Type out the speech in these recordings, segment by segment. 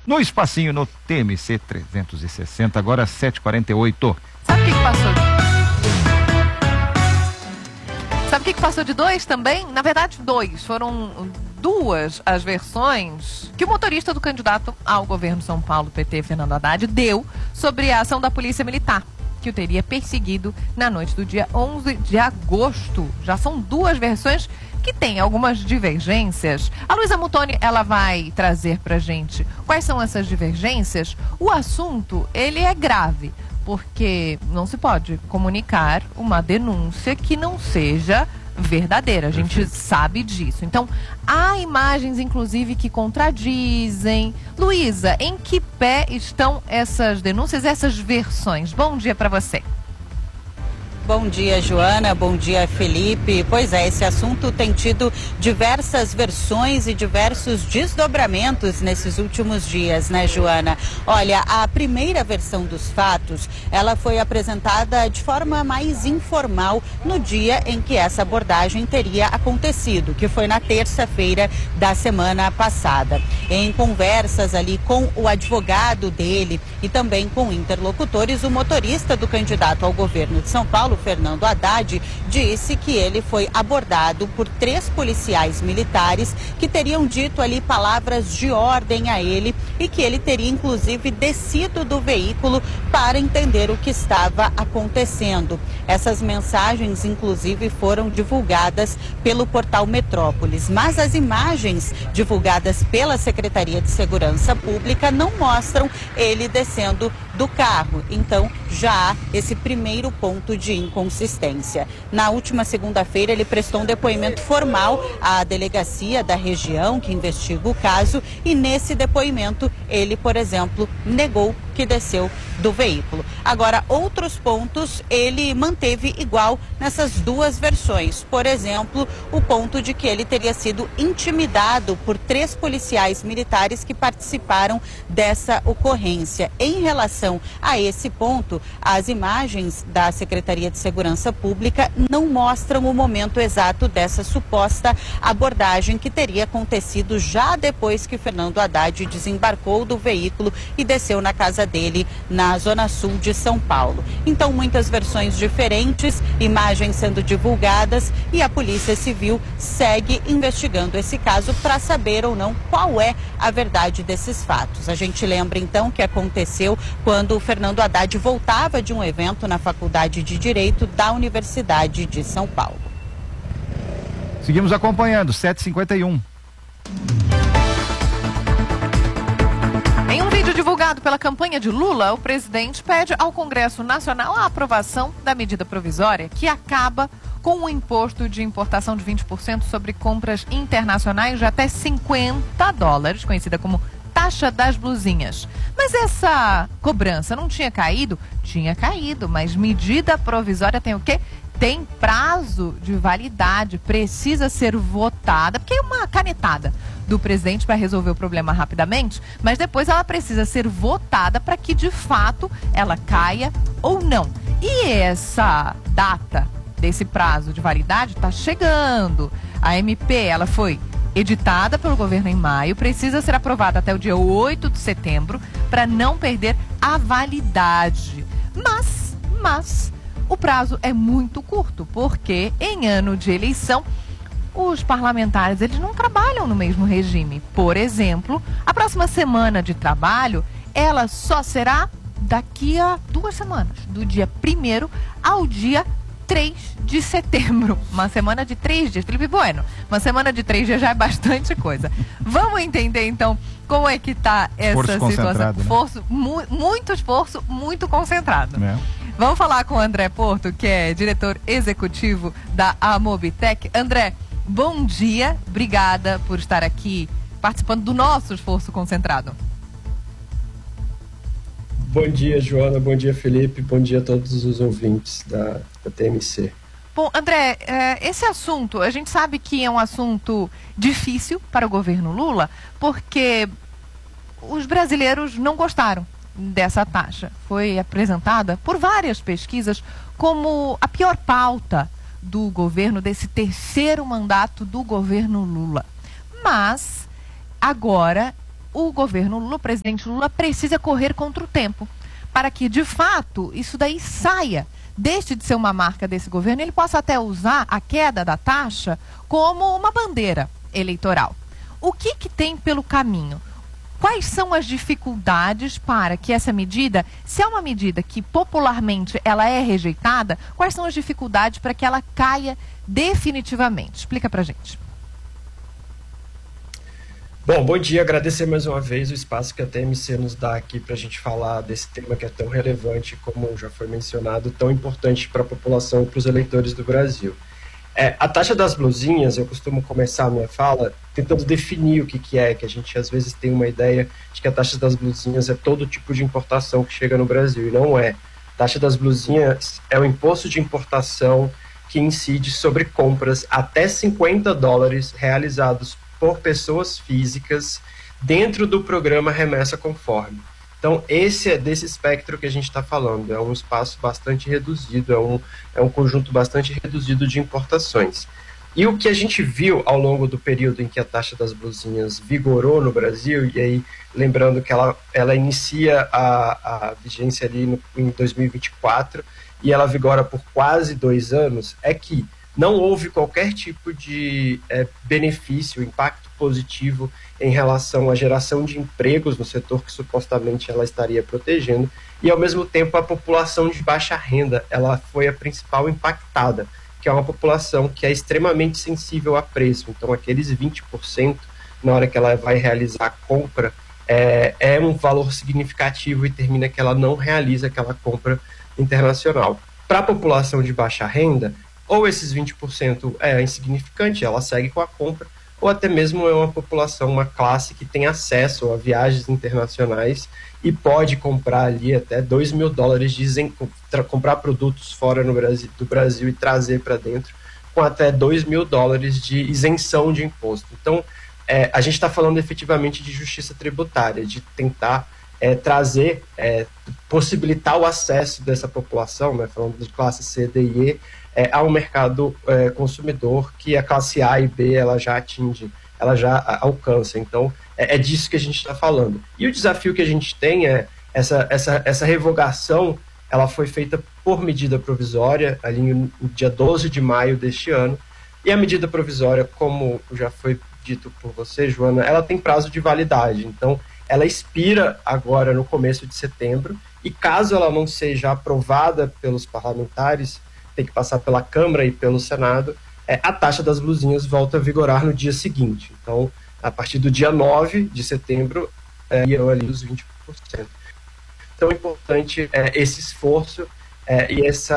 no espacinho no TMC 360, agora 7h48. Sabe o que passou? Sabe o que passou de 2 também? Na verdade, 2. Foram 2 as versões que o motorista do candidato ao governo de São Paulo, PT, Fernando Haddad, deu sobre a ação da Polícia Militar, que o teria perseguido na noite do dia 11 de agosto. Já são 2 versões que têm algumas divergências. A Luísa Muttoni, ela vai trazer pra gente quais são essas divergências. O assunto, ele é grave, porque não se pode comunicar uma denúncia que não seja verdadeira. A gente sabe disso. Então, há imagens, inclusive, que contradizem. Luísa, em que pé estão essas denúncias, essas versões? Bom dia para você. Bom dia, Joana. Bom dia, Felipe. Pois é, esse assunto tem tido diversas versões e diversos desdobramentos nesses últimos dias, né, Joana? Olha, a primeira versão dos fatos, ela foi apresentada de forma mais informal no dia em que essa abordagem teria acontecido, que foi na terça-feira da semana passada. Em conversas ali com o advogado dele e também com interlocutores, o motorista do candidato ao governo de São Paulo, Fernando Haddad, disse que ele foi abordado por 3 policiais militares que teriam dito ali palavras de ordem a ele e que ele teria inclusive descido do veículo para entender o que estava acontecendo. Essas mensagens inclusive foram divulgadas pelo portal Metrópolis, mas as imagens divulgadas pela Secretaria de Segurança Pública não mostram ele descendo do carro. Então já há esse primeiro ponto de inconsistência. Na última segunda-feira, ele prestou um depoimento formal à delegacia da região que investiga o caso e nesse depoimento ele, por exemplo, negou que desceu do veículo. Agora, outros pontos ele manteve igual nessas 2 versões. Por exemplo, o ponto de que ele teria sido intimidado por 3 policiais militares que participaram dessa ocorrência. Em relação a esse ponto, as imagens da Secretaria de Segurança Pública não mostram o momento exato dessa suposta abordagem que teria acontecido já depois que Fernando Haddad desembarcou do veículo e desceu na casa dele na zona sul de São Paulo. Então, muitas versões diferentes, imagens sendo divulgadas e a Polícia Civil segue investigando esse caso para saber ou não qual é a verdade desses fatos. A gente lembra então que aconteceu quando o Fernando Haddad voltava de um evento na Faculdade de Direito da Universidade de São Paulo. Seguimos acompanhando, 7h51. Em um vídeo divulgado pela campanha de Lula, o presidente pede ao Congresso Nacional a aprovação da medida provisória que acaba com o imposto de importação de 20% sobre compras internacionais de até $50, conhecida como taxa das blusinhas. Mas essa cobrança não tinha caído? Tinha caído, mas medida provisória tem o quê? Tem prazo de validade, precisa ser votada, porque é uma canetada do presidente para resolver o problema rapidamente, mas depois ela precisa ser votada para que de fato ela caia ou não. E essa data desse prazo de validade está chegando. A MP, ela foi editada pelo governo em maio, precisa ser aprovada até o dia 8 de setembro para não perder a validade. Mas o prazo é muito curto, porque em ano de eleição os parlamentares, eles não trabalham no mesmo regime. Por exemplo, a próxima semana de trabalho, ela só será daqui a 2 semanas, do dia 1º ao dia 3 de setembro. Uma semana de 3 dias. Felipe Bueno, uma semana de 3 dias já é bastante coisa. Vamos entender, então, como é que está essa situação. Né? Muito esforço, muito concentrado. É. Vamos falar com o André Porto, que é diretor executivo da Amobitec. André, bom dia. Obrigada por estar aqui participando do nosso esforço concentrado. Bom dia, Joana. Bom dia, Felipe. Bom dia a todos os ouvintes da TMC. Bom, André, esse assunto, a gente sabe que é um assunto difícil para o governo Lula, porque os brasileiros não gostaram dessa taxa. Foi apresentada por várias pesquisas como a pior pauta do governo, desse terceiro mandato do governo Lula. Mas, agora, o governo Lula, o presidente Lula, precisa correr contra o tempo para que, de fato, isso daí saia, deixe de ser uma marca desse governo, ele possa até usar a queda da taxa como uma bandeira eleitoral. O que tem pelo caminho? Quais são as dificuldades para que essa medida, se é uma medida que popularmente ela é rejeitada, quais são as dificuldades para que ela caia definitivamente? Explica pra gente. Bom dia, agradecer mais uma vez o espaço que a TMC nos dá aqui para a gente falar desse tema que é tão relevante, como já foi mencionado, tão importante para a população e para os eleitores do Brasil. A taxa das blusinhas, eu costumo começar a minha fala tentando definir o que é, que a gente às vezes tem uma ideia de que a taxa das blusinhas é todo tipo de importação que chega no Brasil, e não é. A taxa das blusinhas é o imposto de importação que incide sobre compras até $50 realizados por pessoas físicas dentro do programa Remessa Conforme. Então, esse é desse espectro que a gente está falando, é um espaço bastante reduzido, é um conjunto bastante reduzido de importações. E o que a gente viu ao longo do período em que a taxa das blusinhas vigorou no Brasil, e aí lembrando que ela inicia a vigência ali em 2024, e ela vigora por quase 2 anos, é que não houve qualquer tipo de benefício, impacto positivo em relação à geração de empregos no setor que supostamente ela estaria protegendo, e ao mesmo tempo a população de baixa renda, ela foi a principal impactada, que é uma população que é extremamente sensível a preço. Então aqueles 20%, na hora que ela vai realizar a compra, é um valor significativo e termina que ela não realiza aquela compra internacional. Para a população de baixa renda, ou esses 20% é insignificante, ela segue com a compra, ou até mesmo é uma população, uma classe que tem acesso a viagens internacionais e pode comprar ali até $2.000, comprar produtos fora do Brasil e trazer para dentro com até $2.000 de isenção de imposto. Então, a gente está falando efetivamente de justiça tributária, de tentar trazer, possibilitar o acesso dessa população, né, falando de classe C, D e E, ao mercado consumidor que a classe A e B ela já atinge, ela já alcança. Então, é disso que a gente está falando. E o desafio que a gente tem é essa revogação, ela foi feita por medida provisória, ali no dia 12 de maio deste ano, e a medida provisória, como já foi dito por você, Joana, ela tem prazo de validade. Então, ela expira agora no começo de setembro, e caso ela não seja aprovada pelos parlamentares, tem que passar pela Câmara e pelo Senado, a taxa das blusinhas volta a vigorar no dia seguinte. Então, a partir do dia 9 de setembro, irão ali os 20%. Então, é importante esse esforço e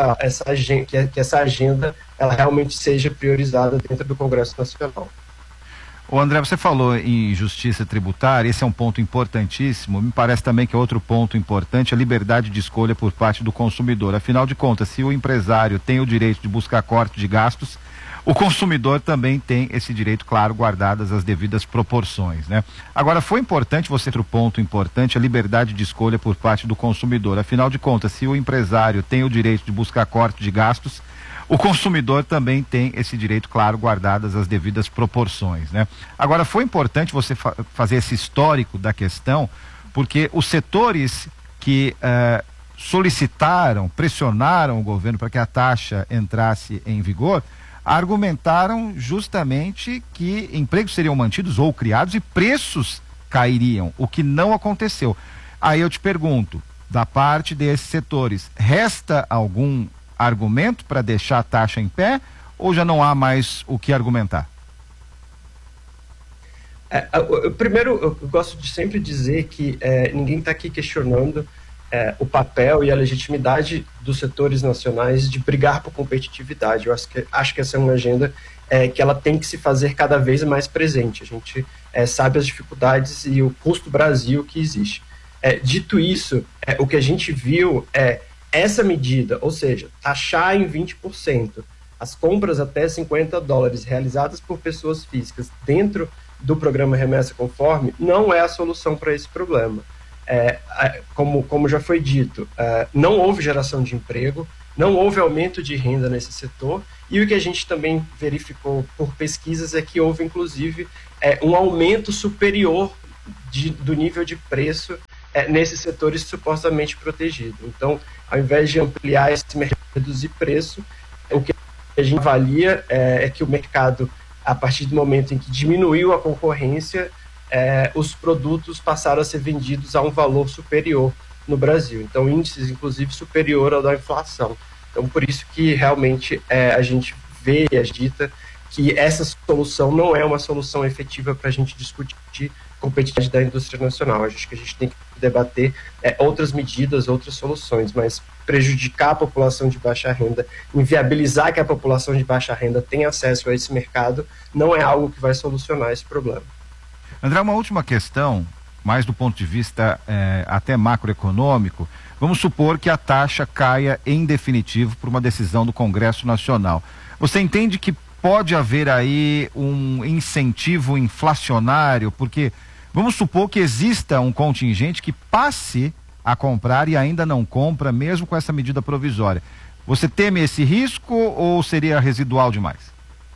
que essa agenda ela realmente seja priorizada dentro do Congresso Nacional. O André, você falou em justiça tributária, esse é um ponto importantíssimo, me parece também que é outro ponto importante, a liberdade de escolha por parte do consumidor. Afinal de contas, se o empresário tem o direito de buscar corte de gastos, o consumidor também tem esse direito, claro, guardadas as devidas proporções, né? Agora, foi importante, outro ponto importante, a liberdade de escolha por parte do consumidor. Afinal de contas, se o empresário tem o direito de buscar corte de gastos, o consumidor também tem esse direito, claro, guardadas as devidas proporções, né? Agora, foi importante você fazer esse histórico da questão, porque os setores que solicitaram, pressionaram o governo para que a taxa entrasse em vigor, argumentaram justamente que empregos seriam mantidos ou criados e preços cairiam, o que não aconteceu. Aí eu te pergunto, da parte desses setores, resta algum argumento para deixar a taxa em pé ou já não há mais o que argumentar? Primeiro, eu gosto de sempre dizer que ninguém está aqui questionando o papel e a legitimidade dos setores nacionais de brigar por competitividade. Eu acho que essa é uma agenda que ela tem que se fazer cada vez mais presente. A gente sabe as dificuldades e o custo Brasil que existe. Dito isso, o que a gente viu essa medida, ou seja, taxar em 20% as compras até $50 realizadas por pessoas físicas dentro do programa Remessa Conforme, não é a solução para esse problema. Como já foi dito, não houve geração de emprego, não houve aumento de renda nesse setor, e o que a gente também verificou por pesquisas é que houve, inclusive, um aumento superior do nível de preço nesses setores supostamente protegidos. Então, ao invés de ampliar esse mercado e reduzir preço, o que a gente avalia é que o mercado, a partir do momento em que diminuiu a concorrência, os produtos passaram a ser vendidos a um valor superior no Brasil. Então, índices, inclusive, superior ao da inflação. Então, por isso que realmente a gente vê e agita que essa solução não é uma solução efetiva para a gente discutir competitividade da indústria nacional. Acho que a gente tem que debater outras medidas, outras soluções, mas prejudicar a população de baixa renda, inviabilizar que a população de baixa renda tenha acesso a esse mercado, não é algo que vai solucionar esse problema. André, uma última questão, mais do ponto de vista até macroeconômico. Vamos supor que a taxa caia em definitivo por uma decisão do Congresso Nacional. Você entende que pode haver aí um incentivo inflacionário? Porque vamos supor que exista um contingente que passe a comprar e ainda não compra, mesmo com essa medida provisória. Você teme esse risco ou seria residual demais?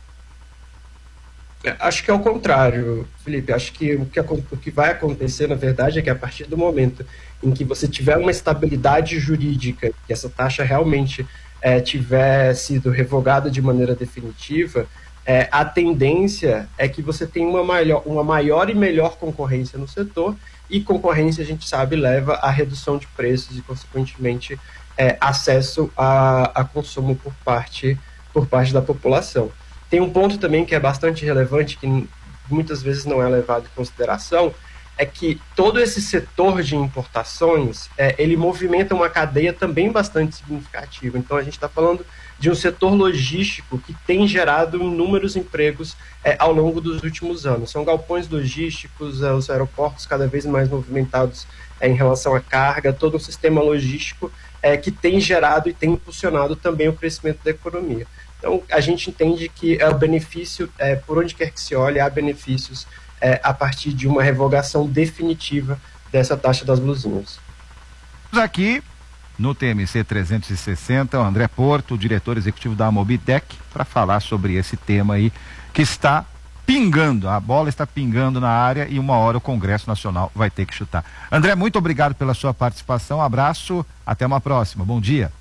Acho que é o contrário, Felipe. Acho que o que vai acontecer, na verdade, é que a partir do momento em que você tiver uma estabilidade jurídica, que essa taxa realmente tiver sido revogada de maneira definitiva, a tendência é que você tenha uma maior e melhor concorrência no setor, e concorrência, a gente sabe, leva à redução de preços e, consequentemente, acesso a consumo por parte da população. Tem um ponto também que é bastante relevante, que muitas vezes não é levado em consideração, é que todo esse setor de importações, ele movimenta uma cadeia também bastante significativa. Então, a gente está falando de um setor logístico que tem gerado inúmeros empregos ao longo dos últimos anos. São galpões logísticos, os aeroportos cada vez mais movimentados em relação à carga, todo um sistema logístico que tem gerado e tem impulsionado também o crescimento da economia. Então, a gente entende que o benefício, por onde quer que se olhe, há benefícios a partir de uma revogação definitiva dessa taxa das blusinhas. Aqui no TMC 360, o André Porto, diretor executivo da Mobitec, para falar sobre esse tema aí que está pingando, a bola está pingando na área e uma hora o Congresso Nacional vai ter que chutar. André, muito obrigado pela sua participação, um abraço, até uma próxima, bom dia.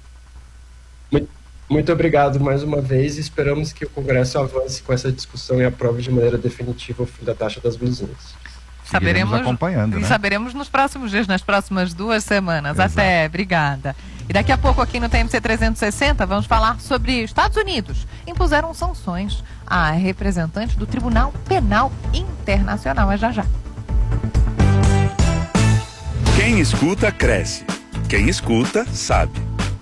Muito obrigado mais uma vez e esperamos que o Congresso avance com essa discussão e aprove de maneira definitiva o fim da taxa das blusinhas. Saberemos acompanhando, né? Saberemos nos próximos dias, nas próximas 2 semanas. Exato. Até, obrigada. E daqui a pouco aqui no TMC 360 vamos falar sobre Estados Unidos. Impuseram sanções a representante do Tribunal Penal Internacional. É já já. Quem escuta, cresce. Quem escuta, sabe.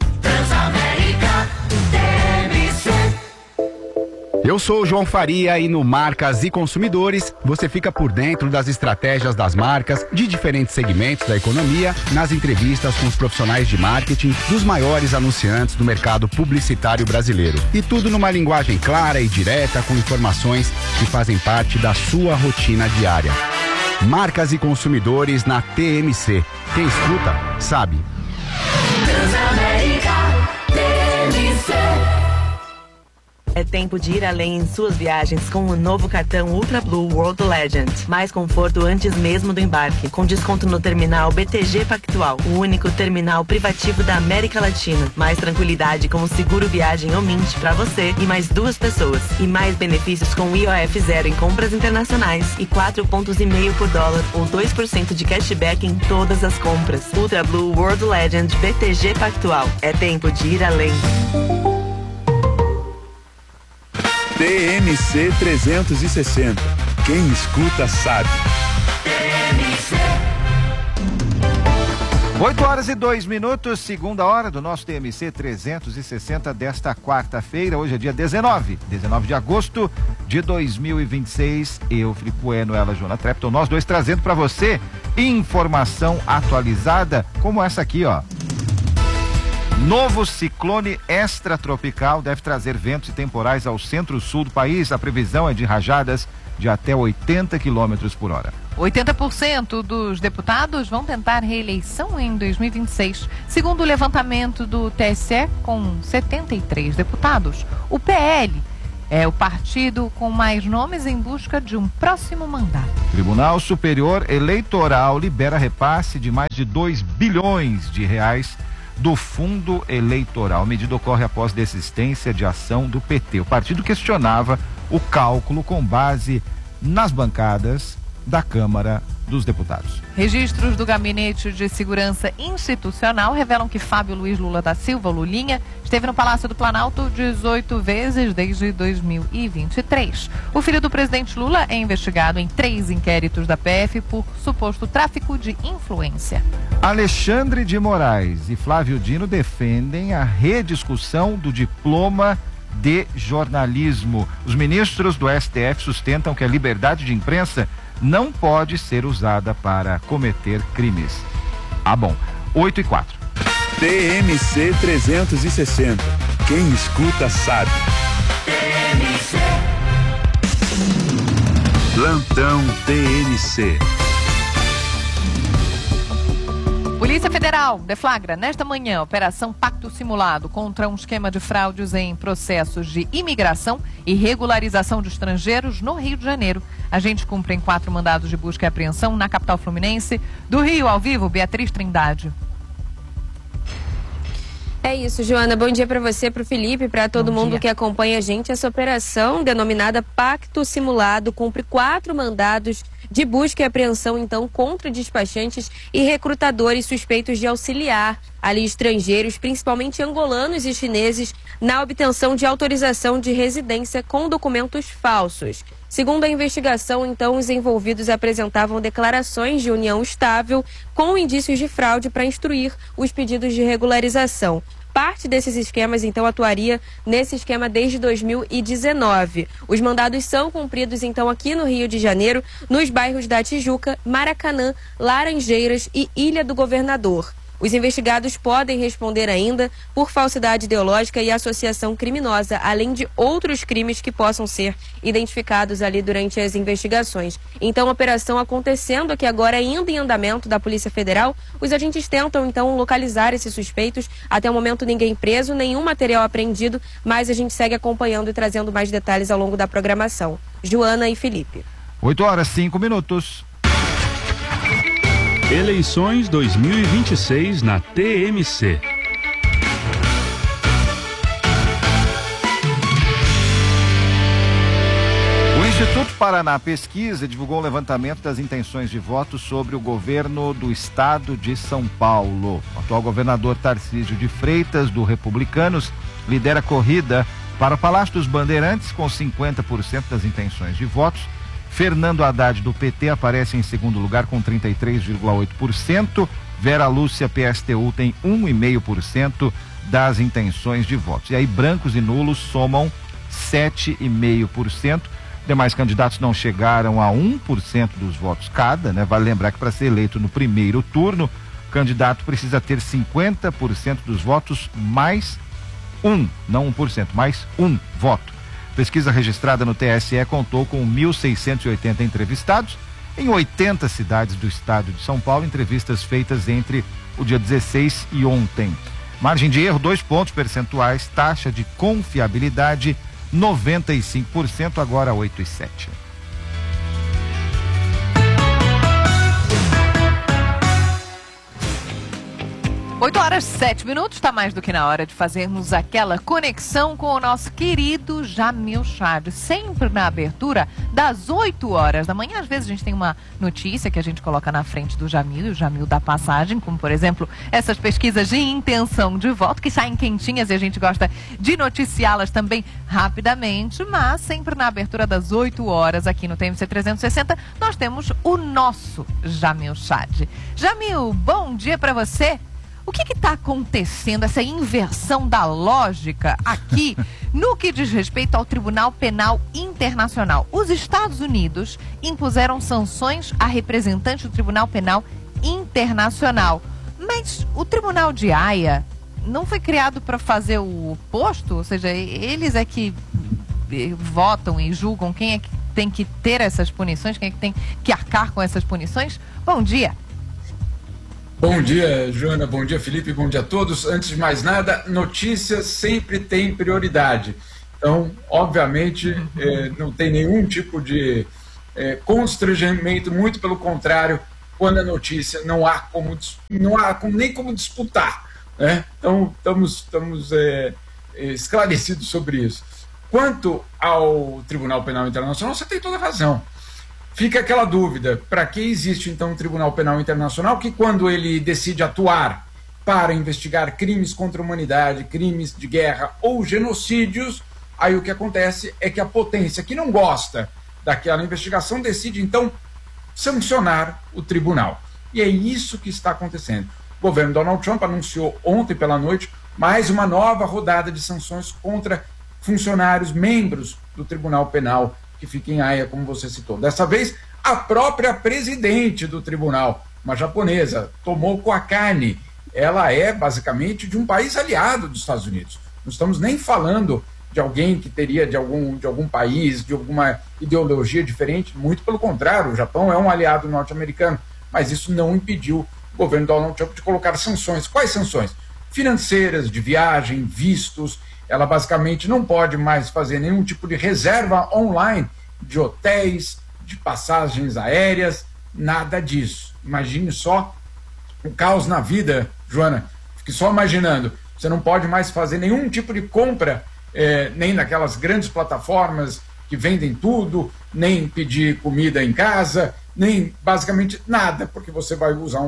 Eu sou o João Faria e no Marcas e Consumidores você fica por dentro das estratégias das marcas de diferentes segmentos da economia, nas entrevistas com os profissionais de marketing dos maiores anunciantes do mercado publicitário brasileiro. E tudo numa linguagem clara e direta, com informações que fazem parte da sua rotina diária. Marcas e Consumidores na TMC. Quem escuta, sabe. É tempo de ir além em suas viagens com o novo cartão Ultra Blue World Legend. Mais conforto antes mesmo do embarque, com desconto no terminal BTG Pactual, o único terminal privativo da América Latina. Mais tranquilidade com o seguro viagem ou Mint para você e mais 2 pessoas. E mais benefícios com IOF zero em compras internacionais e 4,5 pontos por dólar ou 2% de cashback em todas as compras. Ultra Blue World Legend BTG Pactual. É tempo de ir além. TMC 360. Quem escuta sabe. 8h02, segunda hora do nosso TMC 360 desta quarta-feira. Hoje é dia 19 de agosto de 2026. Eu, Felipe Bueno, ela, Joana Trepton, nós dois trazendo para você informação atualizada como essa aqui, ó. Novo ciclone extratropical deve trazer ventos e temporais ao centro-sul do país. A previsão é de rajadas de até 80 km por hora. 80% dos deputados vão tentar reeleição em 2026. Segundo o levantamento do TSE, com 73 deputados, o PL é o partido com mais nomes em busca de um próximo mandato. Tribunal Superior Eleitoral libera repasse de mais de 2 bilhões de reais do fundo eleitoral. A medida ocorre após desistência de ação do PT. O partido questionava o cálculo com base nas bancadas da Câmara dos Deputados. Registros do Gabinete de Segurança Institucional revelam que Fábio Luiz Lula da Silva, Lulinha, esteve no Palácio do Planalto 18 vezes desde 2023. O filho do presidente Lula é investigado em 3 inquéritos da PF por suposto tráfico de influência. Alexandre de Moraes e Flávio Dino defendem a rediscussão do diploma de jornalismo. Os ministros do STF sustentam que a liberdade de imprensa não pode ser usada para cometer crimes. Bom, 8:04. TMC 360. Quem escuta sabe. Plantão TMC. Polícia Federal deflagra nesta manhã operação Pacto Simulado contra um esquema de fraudes em processos de imigração e regularização de estrangeiros no Rio de Janeiro. Agentes cumprem 4 mandados de busca e apreensão na capital fluminense. Do Rio, ao vivo, Beatriz Trindade. É isso, Joana. Bom dia para você, para o Felipe, para todo mundo que acompanha a gente. Essa operação, denominada Pacto Simulado, cumpre 4 mandados de busca e apreensão, então, contra despachantes e recrutadores suspeitos de auxiliar ali estrangeiros, principalmente angolanos e chineses, na obtenção de autorização de residência com documentos falsos. Segundo a investigação, então, os envolvidos apresentavam declarações de união estável com indícios de fraude para instruir os pedidos de regularização. Parte desses esquemas, então, atuaria nesse esquema desde 2019. Os mandados são cumpridos, então, aqui no Rio de Janeiro, nos bairros da Tijuca, Maracanã, Laranjeiras e Ilha do Governador. Os investigados podem responder ainda por falsidade ideológica e associação criminosa, além de outros crimes que possam ser identificados ali durante as investigações. Então, a operação acontecendo aqui agora, ainda em andamento da Polícia Federal, os agentes tentam, então, localizar esses suspeitos. Até o momento, ninguém preso, nenhum material apreendido, mas a gente segue acompanhando e trazendo mais detalhes ao longo da programação. Joana e Felipe. 8:05. Eleições 2026 na TMC. O Instituto Paraná Pesquisa divulgou um levantamento das intenções de voto sobre o governo do estado de São Paulo. O atual governador Tarcísio de Freitas, do Republicanos, lidera a corrida para o Palácio dos Bandeirantes com 50% das intenções de votos. Fernando Haddad, do PT, aparece em segundo lugar com 33,8%. Vera Lúcia, PSTU, tem 1,5% das intenções de votos. E aí, brancos e nulos somam 7,5%. Demais candidatos não chegaram a 1% dos votos cada, né? Vale lembrar que para ser eleito no primeiro turno, o candidato precisa ter 50% dos votos mais não 1%, mais um voto. Pesquisa registrada no TSE contou com 1.680 entrevistados em 80 cidades do estado de São Paulo, entrevistas feitas entre o dia 16 e ontem. Margem de erro, 2 pontos percentuais, taxa de confiabilidade 95%, agora 8,7. 8:07, está mais do que na hora de fazermos aquela conexão com o nosso querido Jamil Chad, sempre na abertura das 8 horas da manhã. Às vezes a gente tem uma notícia que a gente coloca na frente do Jamil, e o Jamil dá passagem, como por exemplo essas pesquisas de intenção de voto que saem quentinhas e a gente gosta de noticiá-las também rapidamente, mas sempre na abertura das 8 horas aqui no TMC 360 nós temos o nosso Jamil Chad. Jamil, bom dia para você. O que está acontecendo, essa inversão da lógica aqui no que diz respeito ao Tribunal Penal Internacional? Os Estados Unidos impuseram sanções a representantes do Tribunal Penal Internacional. Mas o Tribunal de Haia não foi criado para fazer o oposto? Ou seja, eles é que votam e julgam quem é que tem que ter essas punições, quem é que tem que arcar com essas punições? Bom dia. Bom dia, Joana, bom dia, Felipe, bom dia a todos. Antes de mais nada, notícias sempre têm prioridade. Então, obviamente, não tem nenhum tipo de constrangimento, muito pelo contrário, quando a notícia não há nem como disputar, né? Então, estamos esclarecidos sobre isso. Quanto ao Tribunal Penal Internacional, você tem toda a razão. Fica aquela dúvida, para que existe então um Tribunal Penal Internacional que, quando ele decide atuar para investigar crimes contra a humanidade, crimes de guerra ou genocídios, aí o que acontece é que a potência que não gosta daquela investigação decide então sancionar o tribunal. E é isso que está acontecendo. O governo Donald Trump anunciou ontem pela noite mais uma nova rodada de sanções contra funcionários, membros do Tribunal Penal, que fica em Haia, como você citou. Dessa vez, a própria presidente do tribunal, uma japonesa, Tomoko Akane, ela é basicamente de um país aliado dos Estados Unidos. Não estamos nem falando de alguém que teria de algum país, de alguma ideologia diferente, muito pelo contrário, o Japão é um aliado norte-americano, mas isso não impediu o governo Donald Trump de colocar sanções. Quais sanções? Financeiras, de viagem, vistos. Ela basicamente não pode mais fazer nenhum tipo de reserva online de hotéis, de passagens aéreas, nada disso. Imagine só o caos na vida, Joana. Fique só imaginando. Você não pode mais fazer nenhum tipo de compra, nem naquelas grandes plataformas que vendem tudo, nem pedir comida em casa, nem basicamente nada, porque você vai usar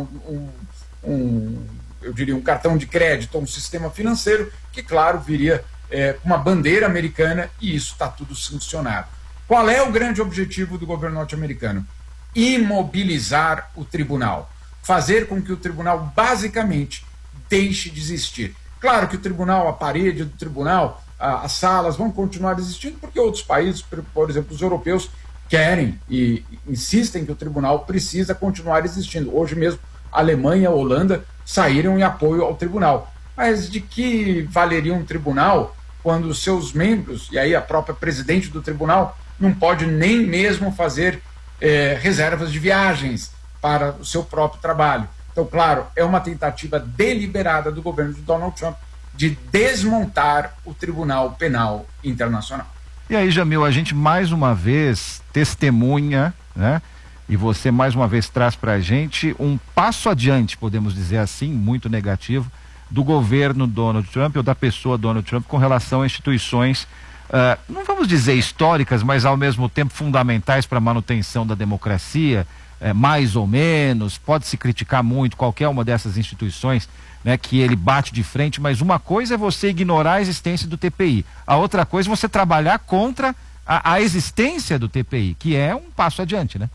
eu diria, um cartão de crédito ou um sistema financeiro que, claro, viria uma bandeira americana, e isso está tudo sancionado. Qual é o grande objetivo do governo norte-americano? Imobilizar o tribunal. Fazer com que o tribunal, basicamente, deixe de existir. Claro que o tribunal, a parede do tribunal, as salas vão continuar existindo, porque outros países, por exemplo, os europeus, querem e insistem que o tribunal precisa continuar existindo. Hoje mesmo, a Alemanha e a Holanda saíram em apoio ao tribunal. Mas de que valeria um tribunal quando os seus membros, e aí a própria presidente do tribunal, não pode nem mesmo fazer reservas de viagens para o seu próprio trabalho? Então, claro, é uma tentativa deliberada do governo de Donald Trump de desmontar o Tribunal Penal Internacional. E aí, Jamil, a gente mais uma vez testemunha, né? E você mais uma vez traz para a gente um passo adiante, podemos dizer assim, muito negativo, do governo Donald Trump, ou da pessoa Donald Trump, com relação a instituições, não vamos dizer históricas, mas ao mesmo tempo fundamentais para a manutenção da democracia, mais ou menos. Pode-se criticar muito qualquer uma dessas instituições, né, que ele bate de frente, mas uma coisa é você ignorar a existência do TPI, a outra coisa é você trabalhar contra a existência do TPI, que é um passo adiante, né?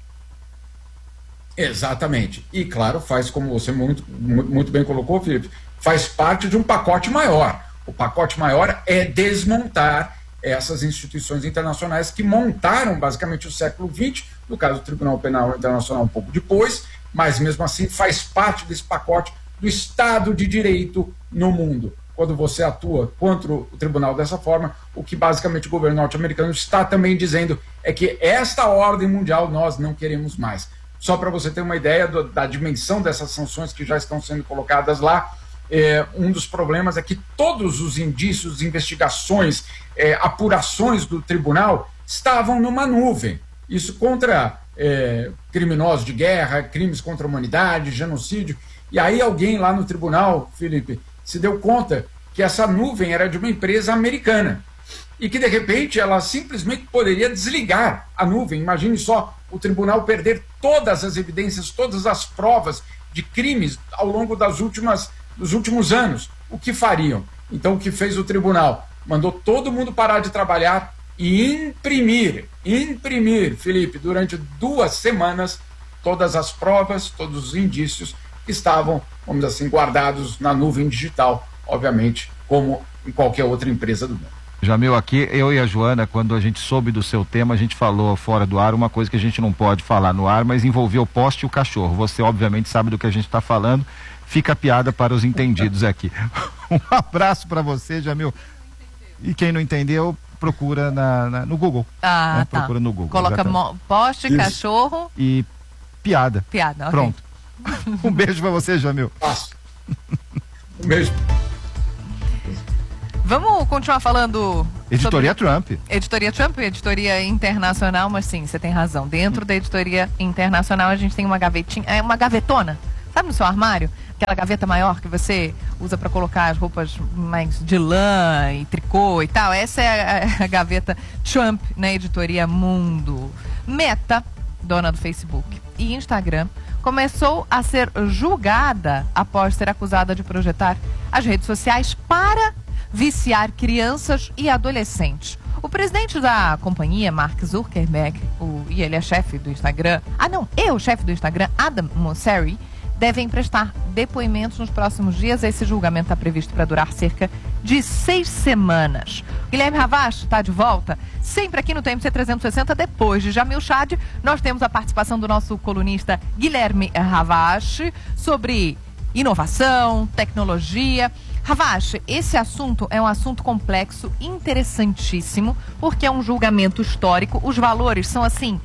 Exatamente. E, claro, faz, como você muito bem colocou, Felipe, faz parte de um pacote maior. O pacote maior é desmontar essas instituições internacionais que montaram, basicamente, o século XX, no caso do Tribunal Penal Internacional um pouco depois, mas, mesmo assim, faz parte desse pacote do Estado de Direito no mundo. Quando você atua contra o tribunal dessa forma, o que, basicamente, o governo norte-americano está também dizendo é que esta ordem mundial nós não queremos mais. Só para você ter uma ideia da dimensão dessas sanções que já estão sendo colocadas lá, um dos problemas é que todos os indícios, investigações, apurações do tribunal estavam numa nuvem. Isso contra criminosos de guerra, crimes contra a humanidade, genocídio. E aí alguém lá no tribunal, Felipe, se deu conta que essa nuvem era de uma empresa americana e que, de repente, ela simplesmente poderia desligar a nuvem. Imagine só o tribunal perder todas as evidências, todas as provas de crimes ao longo dos últimos anos. O que fariam? Então, o que fez o tribunal? Mandou todo mundo parar de trabalhar e imprimir, Felipe, durante 2 semanas, todas as provas, todos os indícios que estavam, vamos dizer assim, guardados na nuvem digital, obviamente, como em qualquer outra empresa do mundo. Jamil, aqui, eu e a Joana, quando a gente soube do seu tema, a gente falou fora do ar uma coisa que a gente não pode falar no ar, mas envolveu o poste e o cachorro. Você, obviamente, sabe do que a gente está falando. Fica a piada para os entendidos aqui. Um abraço para você, Jamil. E quem não entendeu, procura no Google. Tá. Procura no Google. Coloca poste, isso, cachorro e piada. Piada, ok. Pronto. Um beijo para você, Jamil. Um beijo. Vamos continuar falando... Editoria Trump. Editoria Trump, editoria internacional, mas sim, você tem razão. Dentro da editoria internacional a gente tem uma gavetinha, uma gavetona, sabe, no seu armário? Aquela gaveta maior que você usa para colocar as roupas mais de lã e tricô e tal. Essa é a gaveta Trump na editoria Mundo. Meta, dona do Facebook e Instagram, começou a ser julgada após ser acusada de projetar as redes sociais para viciar crianças e adolescentes. O presidente da companhia, Mark Zuckerberg, e ele é chefe do Instagram, o chefe do Instagram, Adam Mosseri, devem prestar depoimentos nos próximos dias. Esse julgamento está previsto para durar cerca de 6 semanas. Guilherme Ravache está de volta, sempre aqui no TMC 360. Depois de Jamil Chad, nós temos a participação do nosso colunista Guilherme Ravache sobre inovação, tecnologia. Ravache, esse assunto é um assunto complexo, interessantíssimo, porque é um julgamento histórico. Os valores são, assim,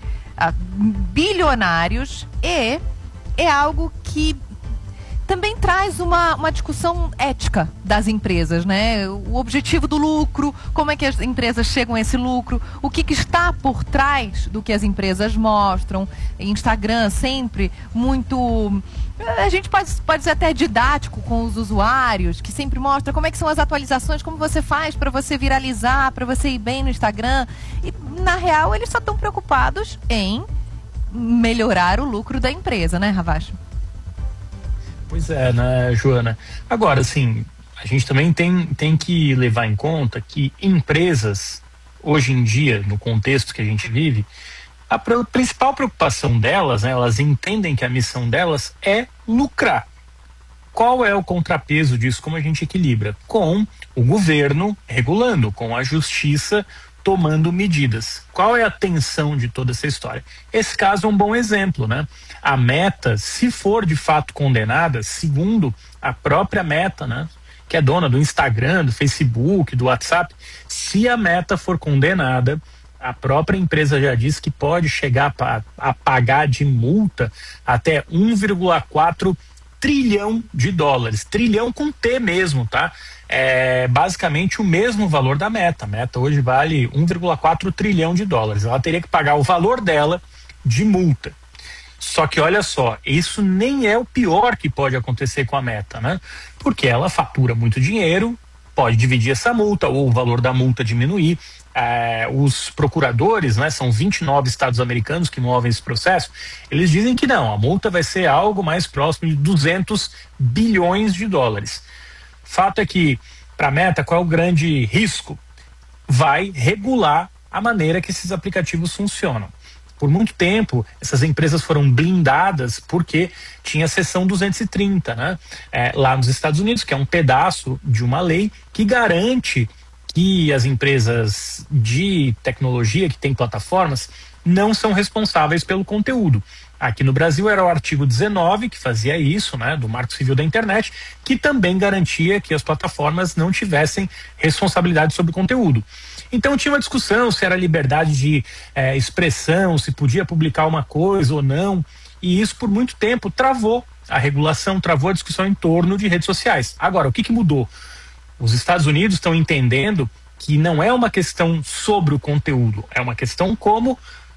bilionários e é algo que também traz uma discussão ética das empresas, né? O objetivo do lucro, como é que as empresas chegam a esse lucro, o que está por trás do que as empresas mostram. Instagram sempre muito... A gente pode ser até didático com os usuários, que sempre mostra como é que são as atualizações, como você faz para você viralizar, para você ir bem no Instagram. E, na real, eles só estão preocupados em melhorar o lucro da empresa, né, Ravache? Pois é, né, Joana? Agora, assim, a gente também tem que levar em conta que empresas, hoje em dia, no contexto que a gente vive, a principal preocupação delas, né, elas entendem que a missão delas é lucrar. Qual é o contrapeso disso? Como a gente equilibra? Com o governo regulando, com a justiça tomando medidas. Qual é a tensão de toda essa história? Esse caso é um bom exemplo, né? A Meta, se for de fato condenada, segundo a própria Meta, né, que é dona do Instagram, do Facebook, do WhatsApp, se a Meta for condenada, a própria empresa já disse que pode chegar a pagar de multa até 1,4 trilhão de dólares. Trilhão com T mesmo, tá? É basicamente o mesmo valor da Meta. A Meta hoje vale 1,4 trilhão de dólares. Ela teria que pagar o valor dela de multa. Só que olha só, isso nem é o pior que pode acontecer com a Meta, né? Porque ela fatura muito dinheiro, pode dividir essa multa ou o valor da multa diminuir. Os procuradores, né, são 29 estados americanos que movem esse processo, eles dizem que não, a multa vai ser algo mais próximo de 200 bilhões de dólares. Fato é que, para a Meta, qual é o grande risco? Vai regular a maneira que esses aplicativos funcionam. Por muito tempo, essas empresas foram blindadas porque tinha a seção 230, né? Lá nos Estados Unidos, que é um pedaço de uma lei que garante que as empresas de tecnologia que têm plataformas não são responsáveis pelo conteúdo. Aqui no Brasil era o artigo 19 que fazia isso, né, do Marco Civil da Internet, que também garantia que as plataformas não tivessem responsabilidade sobre o conteúdo. Então tinha uma discussão se era liberdade de expressão, se podia publicar uma coisa ou não, e isso por muito tempo travou a regulação, travou a discussão em torno de redes sociais. Agora, o que mudou? Os Estados Unidos estão entendendo que não é uma questão sobre o conteúdo, é uma questão como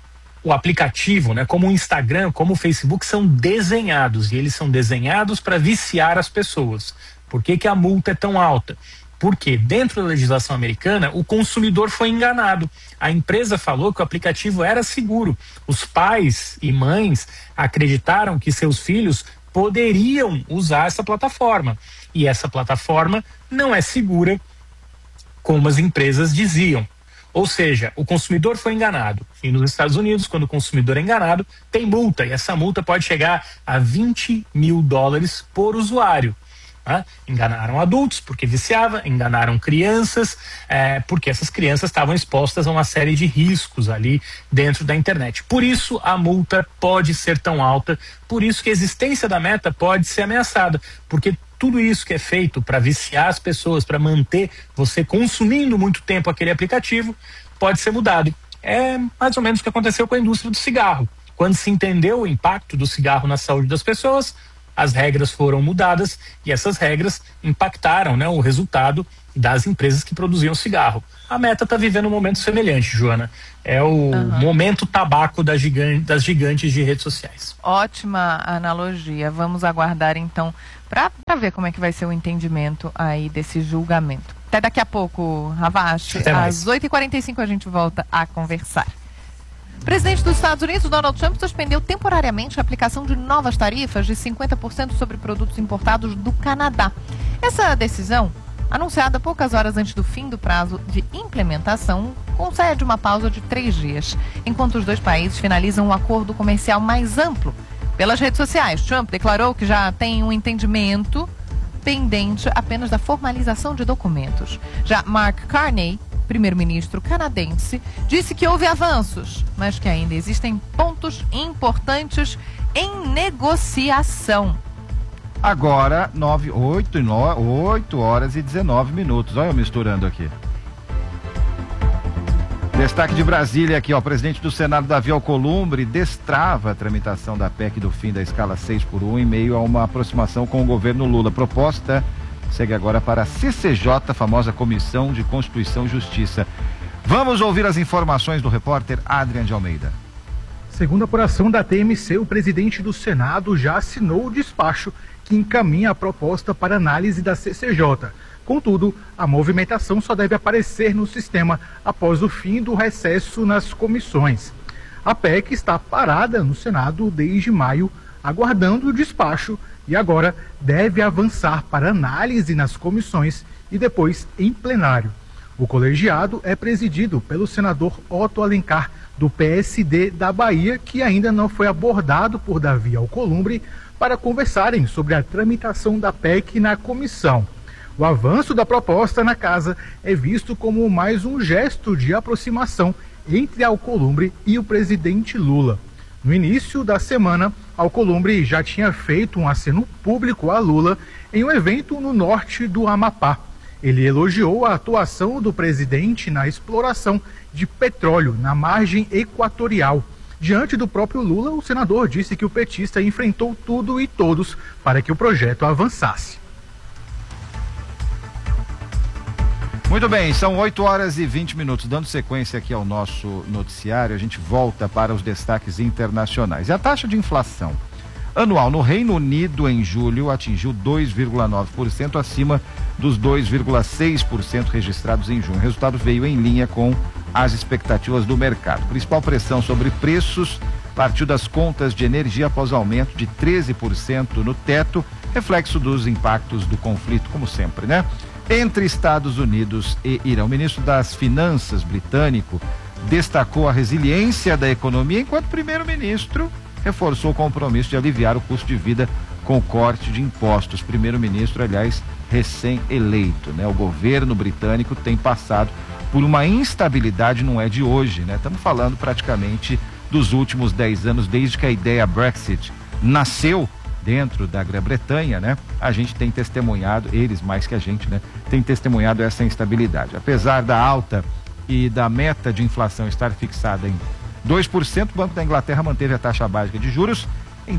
o aplicativo, né, como o Instagram, como o Facebook são desenhados, e eles são desenhados para viciar as pessoas. Por que a multa é tão alta? Porque dentro da legislação americana o consumidor foi enganado. A empresa falou que o aplicativo era seguro. Os pais e mães acreditaram que seus filhos poderiam usar essa plataforma. E essa plataforma não é segura como as empresas diziam. Ou seja, o consumidor foi enganado. E nos Estados Unidos, quando o consumidor é enganado, tem multa. E essa multa pode chegar a 20 mil dólares por usuário. Enganaram adultos porque viciava, enganaram crianças porque essas crianças estavam expostas a uma série de riscos ali dentro da internet. Por isso a multa pode ser tão alta, por isso que a existência da Meta pode ser ameaçada, porque tudo isso que é feito para viciar as pessoas, para manter você consumindo muito tempo aquele aplicativo, pode ser mudado. É mais ou menos o que aconteceu com a indústria do cigarro. Quando se entendeu o impacto do cigarro na saúde das pessoas, as regras foram mudadas e essas regras impactaram, né, o resultado das empresas que produziam cigarro. A Meta está vivendo um momento semelhante, Joana. É o momento tabaco das gigantes de redes sociais. Ótima analogia. Vamos aguardar então para ver como é que vai ser o entendimento aí desse julgamento. Até daqui a pouco, Ravache. Às 8h45 a gente volta a conversar. O presidente dos Estados Unidos, Donald Trump, suspendeu temporariamente a aplicação de novas tarifas de 50% sobre produtos importados do Canadá. Essa decisão, anunciada poucas horas antes do fim do prazo de implementação, concede uma pausa de 3 dias, enquanto os dois países finalizam um acordo comercial mais amplo. Pelas redes sociais, Trump declarou que já tem um entendimento pendente apenas da formalização de documentos. Já Mark Carney, primeiro-ministro canadense, disse que houve avanços, mas que ainda existem pontos importantes em negociação. Agora, 8 horas e 19 minutos. Olha eu misturando aqui. Destaque de Brasília aqui, ó. O presidente do Senado, Davi Alcolumbre, destrava a tramitação da PEC do fim da escala 6x1 em meio a uma aproximação com o governo Lula. Proposta segue agora para a CCJ, a famosa Comissão de Constituição e Justiça. Vamos ouvir as informações do repórter Adrian de Almeida. Segundo a apuração da TMC, o presidente do Senado já assinou o despacho que encaminha a proposta para análise da CCJ. Contudo, a movimentação só deve aparecer no sistema após o fim do recesso nas comissões. A PEC está parada no Senado desde maio, aguardando o despacho, e agora deve avançar para análise nas comissões e depois em plenário. O colegiado é presidido pelo senador Otto Alencar, do PSD da Bahia, que ainda não foi abordado por Davi Alcolumbre para conversarem sobre a tramitação da PEC na comissão. O avanço da proposta na casa é visto como mais um gesto de aproximação entre Alcolumbre e o presidente Lula. No início da semana, Alcolumbre já tinha feito um aceno público a Lula em um evento no norte do Amapá. Ele elogiou a atuação do presidente na exploração de petróleo na margem equatorial. Diante do próprio Lula, o senador disse que o petista enfrentou tudo e todos para que o projeto avançasse. Muito bem, são 8 horas e 20 minutos. Dando sequência aqui ao nosso noticiário, a gente volta para os destaques internacionais. E a taxa de inflação anual no Reino Unido em julho atingiu 2,9%, acima dos 2,6% registrados em junho. O resultado veio em linha com as expectativas do mercado. A principal pressão sobre preços partiu das contas de energia após aumento de 13% no teto, reflexo dos impactos do conflito, como sempre, né? Entre Estados Unidos e Irã. O ministro das Finanças britânico destacou a resiliência da economia, enquanto o primeiro-ministro reforçou o compromisso de aliviar o custo de vida com o corte de impostos. Primeiro-ministro, aliás, recém-eleito, né? O governo britânico tem passado por uma instabilidade, não é de hoje, né? Estamos falando praticamente dos últimos 10 anos, desde que a ideia Brexit nasceu dentro da Grã-Bretanha, né? A gente tem testemunhado, eles mais que a gente, né? Tem testemunhado essa instabilidade. Apesar da alta e da meta de inflação estar fixada em 2%, o Banco da Inglaterra manteve a taxa básica de juros em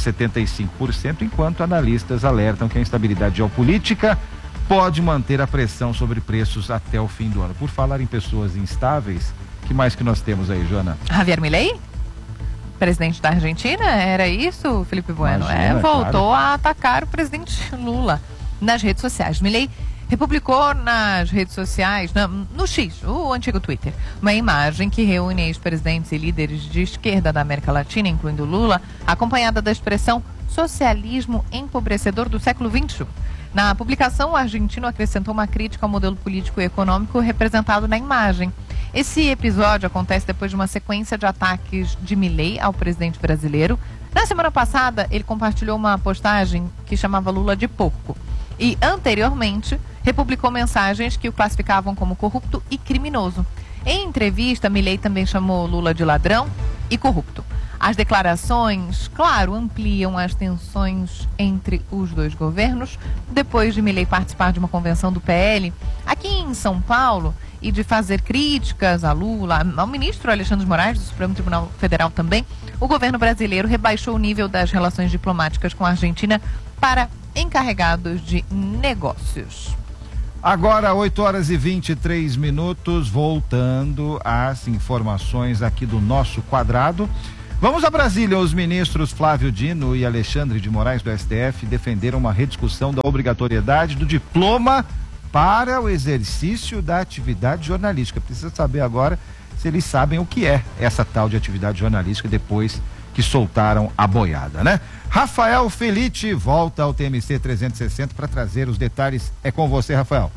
3,75%, enquanto analistas alertam que a instabilidade geopolítica pode manter a pressão sobre preços até o fim do ano. Por falar em pessoas instáveis, que mais que nós temos aí, Joana? Javier Milei? Presidente da Argentina, era isso, Felipe Bueno? Imagina, voltou claro. a atacar o presidente Lula nas redes sociais. Milei republicou nas redes sociais, no X, o antigo Twitter, uma imagem que reúne ex-presidentes e líderes de esquerda da América Latina, incluindo Lula, acompanhada da expressão socialismo empobrecedor do século XXI. Na publicação, o argentino acrescentou uma crítica ao modelo político e econômico representado na imagem. Esse episódio acontece depois de uma sequência de ataques de Milei ao presidente brasileiro. Na semana passada, ele compartilhou uma postagem que chamava Lula de porco. E, anteriormente, republicou mensagens que o classificavam como corrupto e criminoso. Em entrevista, Milei também chamou Lula de ladrão e corrupto. As declarações, claro, ampliam as tensões entre os dois governos. Depois de Milei participar de uma convenção do PL aqui em São Paulo e de fazer críticas a Lula, ao ministro Alexandre de Moraes, do Supremo Tribunal Federal também, o governo brasileiro rebaixou o nível das relações diplomáticas com a Argentina para encarregados de negócios. Agora, 8h23, voltando às informações aqui do nosso quadrado. Vamos a Brasília. Os ministros Flávio Dino e Alexandre de Moraes, do STF, defenderam uma rediscussão da obrigatoriedade do diploma para o exercício da atividade jornalística. Precisa saber agora se eles sabem o que é essa tal de atividade jornalística depois que soltaram a boiada, né? Rafael Felitti volta ao TMC 360 para trazer os detalhes. É com você, Rafael.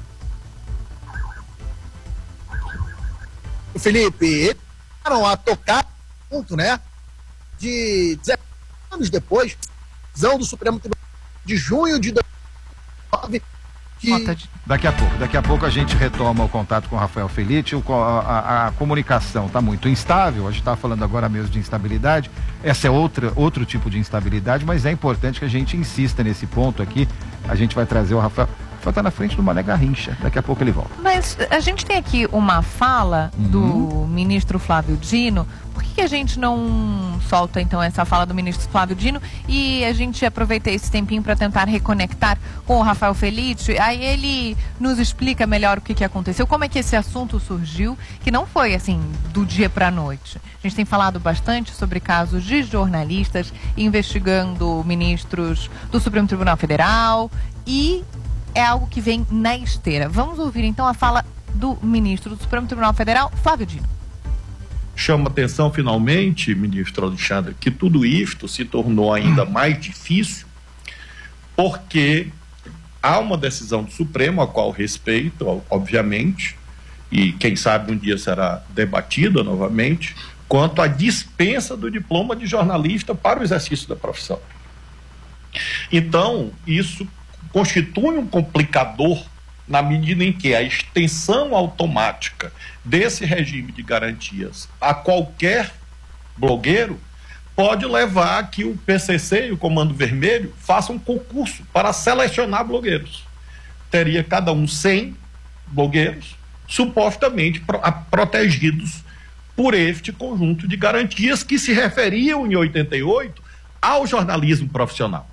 Felipe, eles começaram a tocar junto, né? De 19 anos depois, decisão do Supremo Tribunal de junho de 2009. Daqui a pouco a gente retoma o contato com o Rafael Felitti. A comunicação está muito instável, a gente está falando agora mesmo de instabilidade. Essa é outro tipo de instabilidade, mas é importante que a gente insista nesse ponto aqui. A gente vai trazer o Rafael. Está na frente do Mané Garrincha, daqui a pouco ele volta. Mas a gente tem aqui uma fala do ministro Flávio Dino. Por que a gente não solta então essa fala do ministro Flávio Dino e a gente aproveita esse tempinho para tentar reconectar com o Rafael Felitti? Aí ele nos explica melhor o que aconteceu, como é que esse assunto surgiu, que não foi assim do dia para a noite. A gente tem falado bastante sobre casos de jornalistas investigando ministros do Supremo Tribunal Federal e é algo que vem na esteira. Vamos ouvir então a fala do ministro do Supremo Tribunal Federal, Flávio Dino. Chama atenção finalmente, ministro Alexandre, que tudo isto se tornou ainda mais difícil porque há uma decisão do Supremo, a qual respeito, obviamente, e quem sabe um dia será debatida novamente, quanto à dispensa do diploma de jornalista para o exercício da profissão. Então, isso constitui um complicador na medida em que a extensão automática desse regime de garantias a qualquer blogueiro pode levar a que o PCC e o Comando Vermelho façam um concurso para selecionar blogueiros. Teria cada um 100 blogueiros supostamente protegidos por este conjunto de garantias que se referiam em 88 ao jornalismo profissional.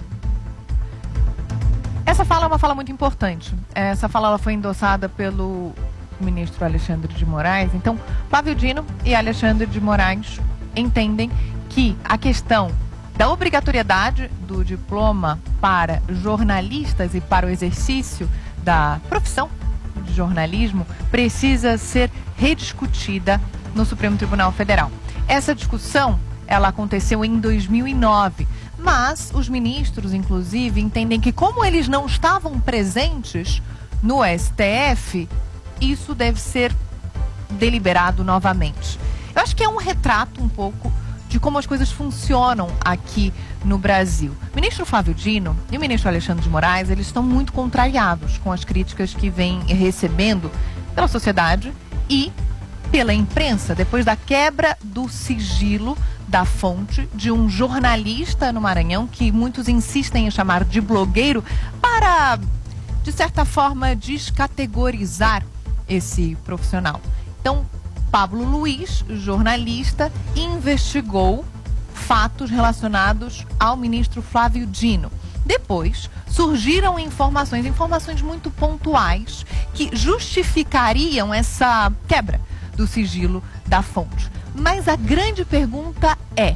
Essa fala é uma fala muito importante. Essa fala ela foi endossada pelo ministro Alexandre de Moraes. Então, Flávio Dino e Alexandre de Moraes entendem que a questão da obrigatoriedade do diploma para jornalistas e para o exercício da profissão de jornalismo precisa ser rediscutida no Supremo Tribunal Federal. Essa discussão, ela aconteceu em 2009. Mas os ministros, inclusive, entendem que como eles não estavam presentes no STF, isso deve ser deliberado novamente. Eu acho que é um retrato um pouco de como as coisas funcionam aqui no Brasil. O ministro Flávio Dino e o ministro Alexandre de Moraes, eles estão muito contrariados com as críticas que vêm recebendo pela sociedade e pela imprensa, depois da quebra do sigilo da fonte de um jornalista no Maranhão, que muitos insistem em chamar de blogueiro, para, de certa forma, descategorizar esse profissional. Então, Pablo Luiz, jornalista, investigou fatos relacionados ao ministro Flávio Dino. Depois, surgiram informações muito pontuais que justificariam essa quebra do sigilo da fonte. Mas a grande pergunta é: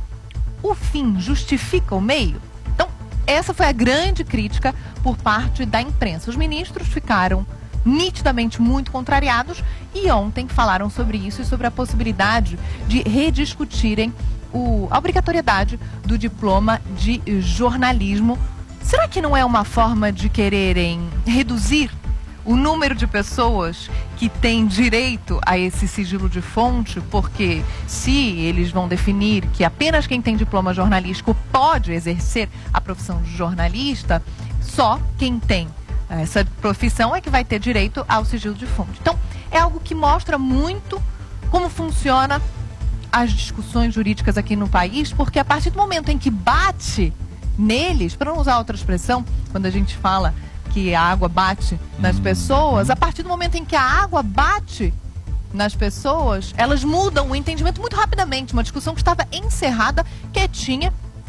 o fim justifica o meio? Então, essa foi a grande crítica por parte da imprensa. Os ministros ficaram nitidamente muito contrariados e ontem falaram sobre isso e sobre a possibilidade de rediscutirem a obrigatoriedade do diploma de jornalismo. Será que não é uma forma de quererem reduzir o número de pessoas que têm direito a esse sigilo de fonte? Porque se eles vão definir que apenas quem tem diploma jornalístico pode exercer a profissão de jornalista, só quem tem essa profissão é que vai ter direito ao sigilo de fonte. Então, é algo que mostra muito como funciona as discussões jurídicas aqui no país, porque a partir do momento em que bate neles, para não usar outra expressão, quando a gente fala que a água bate nas pessoas, a partir do momento em que a água bate nas pessoas, elas mudam o entendimento muito rapidamente. Uma discussão que estava encerrada, quietinha.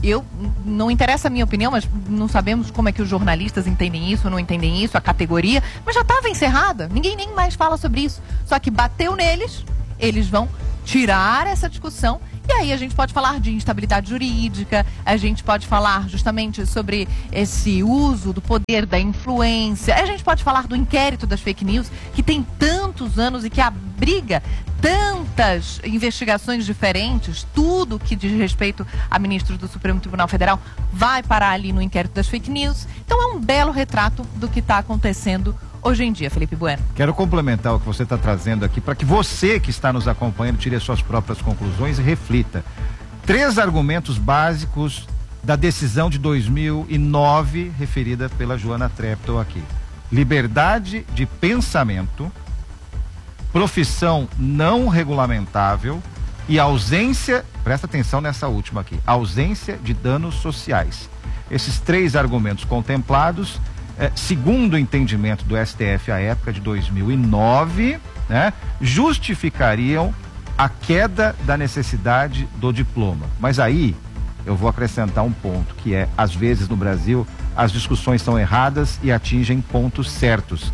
Não interessa a minha opinião, mas não sabemos como é que os jornalistas entendem isso, não entendem isso, a categoria, mas já estava encerrada, ninguém nem mais fala sobre isso. Só que bateu neles, eles vão tirar essa discussão. E aí a gente pode falar de instabilidade jurídica, a gente pode falar justamente sobre esse uso do poder da influência, a gente pode falar do inquérito das fake news, que tem tantos anos e que abriga tantas investigações diferentes, tudo que diz respeito a ministros do Supremo Tribunal Federal vai parar ali no inquérito das fake news. Então é um belo retrato do que está acontecendo hoje em dia, Felipe Bueno. Quero complementar o que você está trazendo aqui para que você que está nos acompanhando tire as suas próprias conclusões e reflita. 3 argumentos básicos da decisão de 2009 referida pela Joana Treptow aqui: liberdade de pensamento, profissão não regulamentável e ausência, presta atenção nessa última aqui, ausência de danos sociais. Esses 3 argumentos contemplados, segundo o entendimento do STF à época de 2009, né, justificariam a queda da necessidade do diploma. Mas aí eu vou acrescentar um ponto, que é, às vezes no Brasil, as discussões são erradas e atingem pontos certos.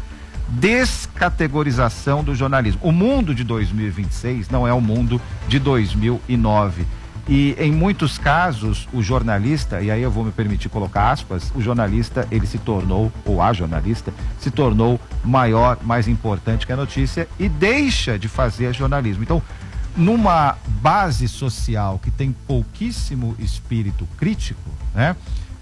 Descategorização do jornalismo. O mundo de 2026 não é o mundo de 2009. E em muitos casos, o jornalista, e aí eu vou me permitir colocar aspas, o jornalista, ele se tornou, ou a jornalista, se tornou maior, mais importante que a notícia e deixa de fazer jornalismo. Então, numa base social que tem pouquíssimo espírito crítico, né?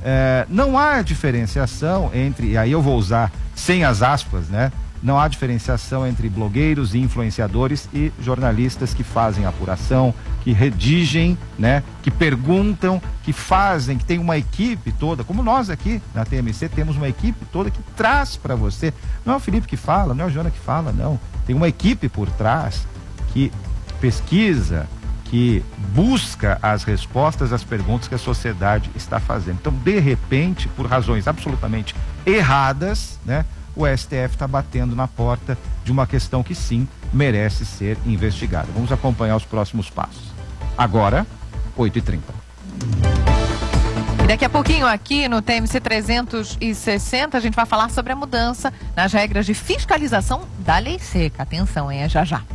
Não há diferenciação entre, e aí eu vou usar sem as aspas, né? Não há diferenciação entre blogueiros e influenciadores e jornalistas que fazem apuração, que redigem, né? Que perguntam, que fazem, que tem uma equipe toda, como nós aqui na TMC temos uma equipe toda que traz para você. Não é o Felipe que fala, não é a Joana que fala, não. Tem uma equipe por trás que pesquisa, que busca as respostas às perguntas que a sociedade está fazendo. Então, de repente, por razões absolutamente erradas, né, o STF está batendo na porta de uma questão que sim merece ser investigada. Vamos acompanhar os próximos passos. Agora, 8h30. E daqui a pouquinho aqui no TMC 360 a gente vai falar sobre a mudança nas regras de fiscalização da lei seca. Atenção, hein? É já já.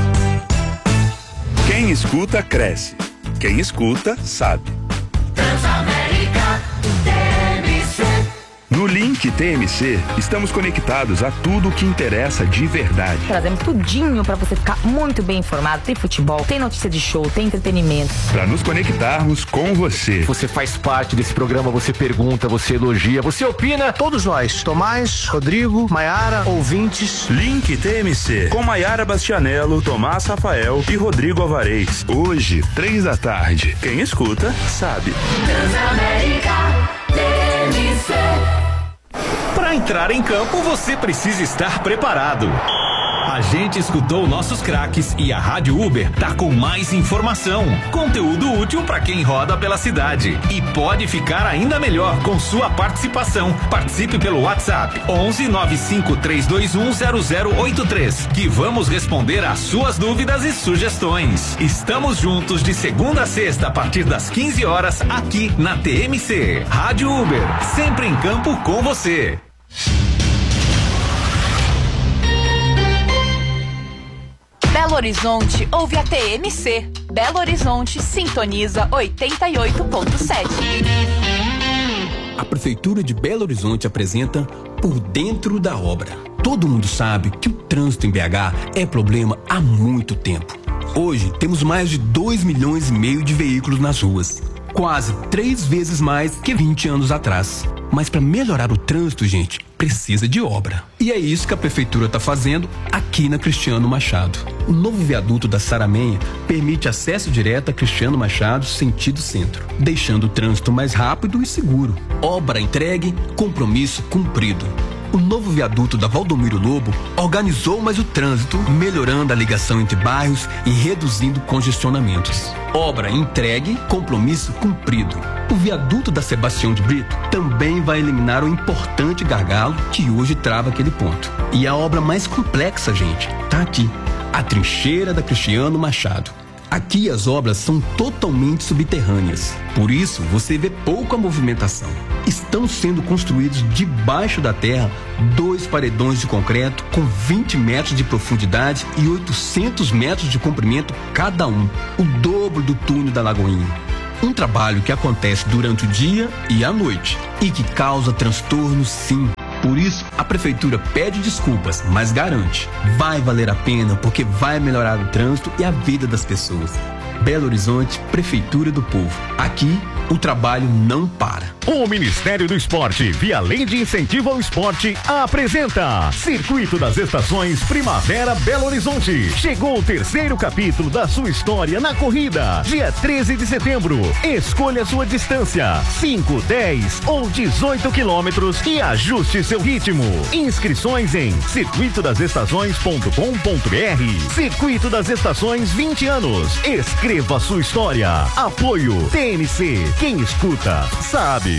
Quem escuta, cresce. Quem escuta, sabe. Transamérica TMC. No Link TMC, estamos conectados a tudo o que interessa de verdade. Trazemos tudinho para você ficar muito bem informado. Tem futebol, tem notícia de show, tem entretenimento. Para nos conectarmos com você. Você faz parte desse programa, você pergunta, você elogia, você opina. Todos nós, Tomás, Rodrigo, Maiara, ouvintes. Link TMC, com Maiara Bastianello, Tomás Rafael e Rodrigo Alvarez. Hoje, 3h. Quem escuta, sabe. Transamérica TMC. Para entrar em campo, você precisa estar preparado. A gente escutou nossos craques e a Rádio Uber tá com mais informação, conteúdo útil para quem roda pela cidade. E pode ficar ainda melhor com sua participação. Participe pelo WhatsApp 11 95 321 0083, que vamos responder às suas dúvidas e sugestões. Estamos juntos de segunda a sexta a partir das 15 horas aqui na TMC. Rádio Uber, sempre em campo com você. Belo Horizonte ouve a TMC. Belo Horizonte sintoniza 88.7. A Prefeitura de Belo Horizonte apresenta Por Dentro da Obra. Todo mundo sabe que o trânsito em BH é problema há muito tempo. Hoje temos mais de 2,5 milhões de veículos nas ruas. Quase 3 vezes mais que 20 anos atrás. Mas para melhorar o trânsito, gente, precisa de obra. E é isso que a Prefeitura está fazendo aqui na Cristiano Machado. O novo viaduto da Saramenha permite acesso direto a Cristiano Machado, sentido centro, deixando o trânsito mais rápido e seguro. Obra entregue, compromisso cumprido. O novo viaduto da Valdomiro Lobo organizou mais o trânsito, melhorando a ligação entre bairros e reduzindo congestionamentos. Obra entregue, compromisso cumprido. O viaduto da Sebastião de Brito também vai eliminar o importante gargalo que hoje trava aquele ponto. E a obra mais complexa, gente, tá aqui. A trincheira da Cristiano Machado. Aqui as obras são totalmente subterrâneas, por isso você vê pouca movimentação. Estão sendo construídos debaixo da terra 2 paredões de concreto com 20 metros de profundidade e 800 metros de comprimento cada um, o dobro do túnel da Lagoinha. Um trabalho que acontece durante o dia e à noite e que causa transtorno, sim. Por isso, a prefeitura pede desculpas, mas garante, vai valer a pena porque vai melhorar o trânsito e a vida das pessoas. Belo Horizonte, Prefeitura do Povo. Aqui, o trabalho não para. O Ministério do Esporte, via Lei de Incentivo ao Esporte, apresenta Circuito das Estações Primavera Belo Horizonte. Chegou o 3º capítulo da sua história na corrida. Dia 13 de setembro. Escolha sua distância: 5, 10 ou 18 quilômetros e ajuste seu ritmo. Inscrições em circuitodasestações.com.br. Circuito das Estações 20 anos. Escreva sua história. Apoio TNC. Quem escuta, sabe.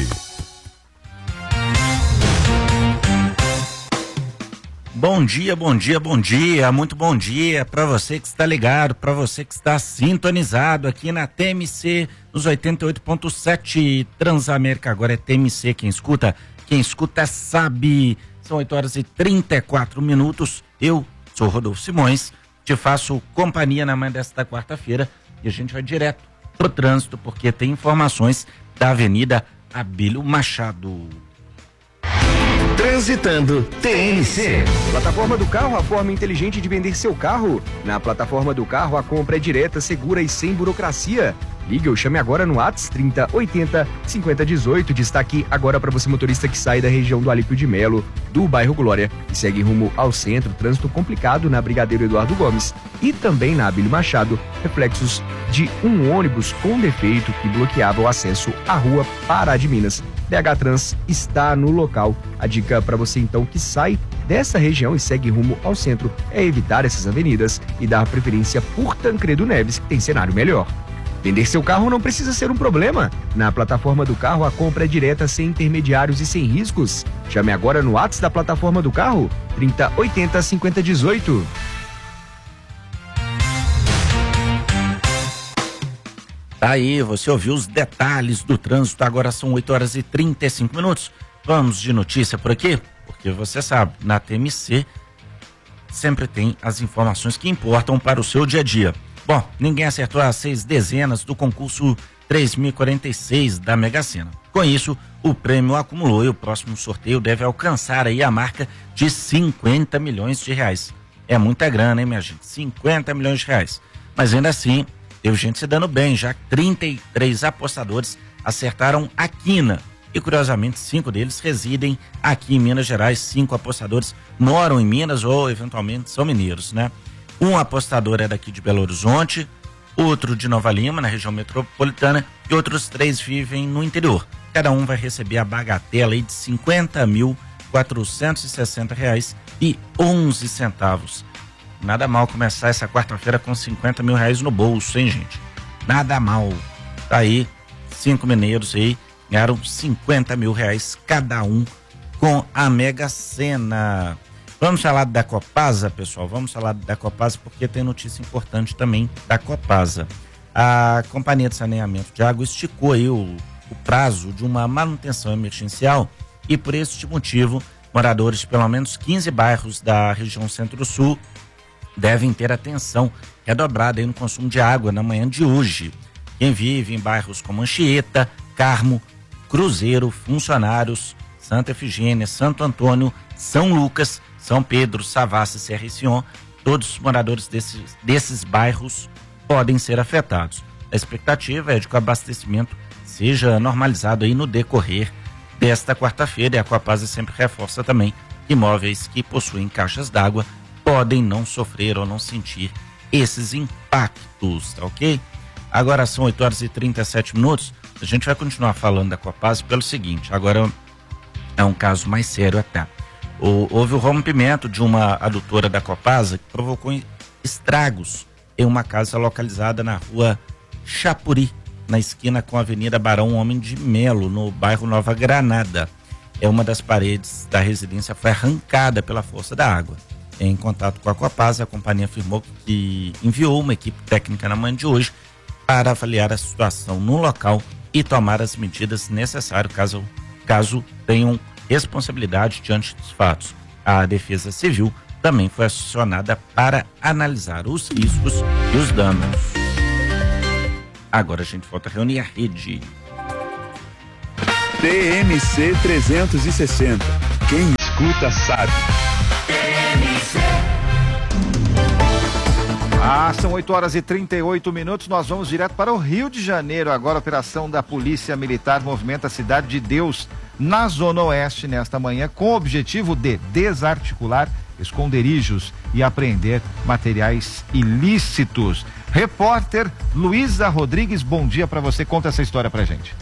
Bom dia, bom dia, bom dia, muito bom dia para você que está ligado, para você que está sintonizado aqui na TMC nos 88.7 Transamérica. Agora é TMC, quem escuta sabe. São 8h34. Eu sou Rodolfo Simões, te faço companhia na manhã desta quarta-feira e a gente vai direto pro trânsito porque tem informações da Avenida Abílio Machado. Transitando TNC. Plataforma do Carro, a forma inteligente de vender seu carro. Na Plataforma do Carro, a compra é direta, segura e sem burocracia. Ligue ou chame agora no WhatsApp 30 80 50 18. Destaque agora para você motorista que sai da região do Alípio de Melo, do bairro Glória e segue rumo ao centro. Trânsito complicado na Brigadeiro Eduardo Gomes e também na Abílio Machado. Reflexos de um ônibus com defeito que bloqueava o acesso à rua Pará de Minas. DH Trans está no local. A dica para você então que sai dessa região e segue rumo ao centro é evitar essas avenidas e dar preferência por Tancredo Neves, que tem cenário melhor. Vender seu carro não precisa ser um problema. Na Plataforma do Carro, a compra é direta, sem intermediários e sem riscos. Chame agora no WhatsApp da Plataforma do Carro, 30 80 50 18. Tá aí, você ouviu os detalhes do trânsito. Agora são 8h35. Vamos de notícia por aqui, porque você sabe, na TMC sempre tem as informações que importam para o seu dia a dia. Bom, ninguém acertou as 6 dezenas do concurso 3.046 da Mega Sena. Com isso, o prêmio acumulou e o próximo sorteio deve alcançar aí a marca de 50 milhões de reais. É muita grana, hein, minha gente? 50 milhões de reais. Mas ainda assim, teve gente se dando bem, já que 33 apostadores acertaram a quina. E curiosamente, 5 deles residem aqui em Minas Gerais. 5 apostadores moram em Minas ou eventualmente são mineiros, né? Um apostador é daqui de Belo Horizonte, outro de Nova Lima, na região metropolitana, e outros 3 vivem no interior. Cada um vai receber a bagatela aí de R$ 50.460,11. Nada mal começar essa quarta-feira com 50 mil reais no bolso, hein, gente? Nada mal. Tá aí, 5 mineiros aí ganharam 50 mil reais cada um com a Mega Sena. Vamos falar da Copasa, pessoal, vamos falar da Copasa porque tem notícia importante também da Copasa. A Companhia de Saneamento de Água esticou aí o prazo de uma manutenção emergencial e por este motivo, moradores de pelo menos 15 bairros da região Centro-Sul devem ter atenção redobrada aí no consumo de água na manhã de hoje. Quem vive em bairros como Anchieta, Carmo, Cruzeiro, Funcionários, Santa Efigênia, Santo Antônio, São Lucas, São Pedro, Savassi e Serra e Sion, todos os moradores desses bairros podem ser afetados. A expectativa é de que o abastecimento seja normalizado aí no decorrer desta quarta-feira, e a Copasa sempre reforça também que imóveis que possuem caixas d'água podem não sofrer ou não sentir esses impactos, tá ok? Agora são 8h37, a gente vai continuar falando da Copasa pelo seguinte, agora é um caso mais sério até. Houve o rompimento de uma adutora da Copasa que provocou estragos em uma casa localizada na rua Chapuri, na esquina com a Avenida Barão Homem de Melo, no bairro Nova Granada. Uma das paredes da residência foi arrancada pela força da água. Em contato com a Copasa, a companhia afirmou que enviou uma equipe técnica na manhã de hoje para avaliar a situação no local e tomar as medidas necessárias caso tenham responsabilidade diante dos fatos. A Defesa Civil também foi acionada para analisar os riscos e os danos. Agora a gente volta a reunir a rede. TMC 360. Quem escuta sabe. São 8h38. Nós vamos direto para o Rio de Janeiro. Agora a operação da Polícia Militar movimenta a Cidade de Deus, na Zona Oeste, nesta manhã, com o objetivo de desarticular esconderijos e apreender materiais ilícitos. Repórter Luísa Rodrigues, bom dia para você. Conta essa história pra gente.